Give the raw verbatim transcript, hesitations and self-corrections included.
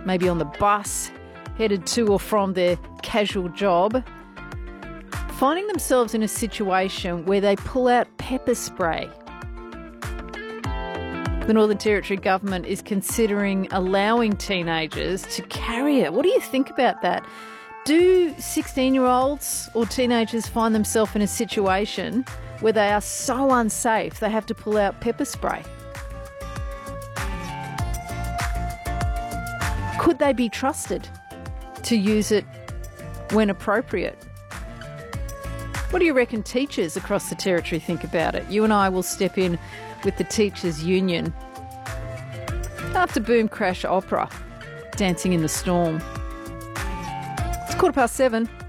maybe on the bus, headed to or from their casual job, finding themselves in a situation where they pull out pepper spray. The Northern Territory government is considering allowing teenagers to carry it. What do you think about that? Do sixteen-year-olds or teenagers find themselves in a situation where they are so unsafe they have to pull out pepper spray? Could they be trusted to use it when appropriate? What do you reckon teachers across the Territory think about it? You and I will step in with the Teachers Union after Boom Crash Opera, Dancing in the Storm. It's quarter past seven.